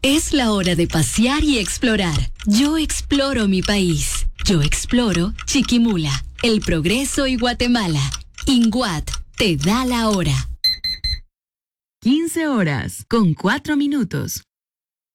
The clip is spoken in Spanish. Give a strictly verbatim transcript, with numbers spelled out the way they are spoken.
Es la hora de pasear y explorar. Yo exploro mi país. Yo exploro Chiquimula, El Progreso y Guatemala. INGUAT te da la hora. quince horas con cuatro minutos.